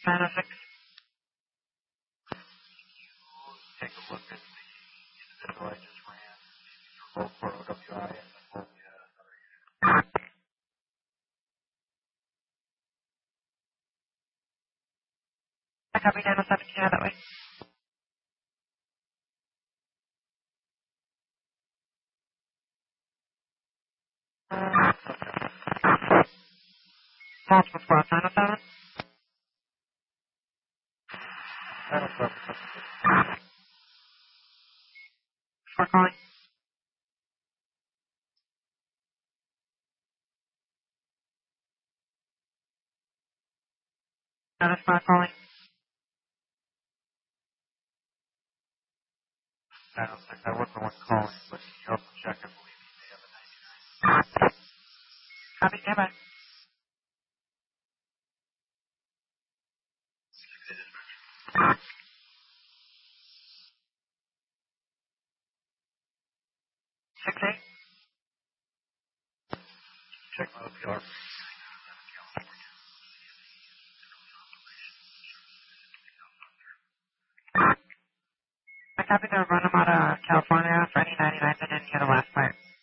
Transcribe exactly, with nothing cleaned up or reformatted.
nine oh six. Take a look at the info I just ran. Both for O W I and for the uh, I copy nine oh seven. Can you have that way? Multiple squads, nine oh seven. I don't know. Squad calling. Another squad calling. I don't think I wasn't the one calling, but you also check, I believe you may have a Copy, stand by. Six eight. check my O P R. I copy the run them out of California for any ninety-nine and then get a last fire.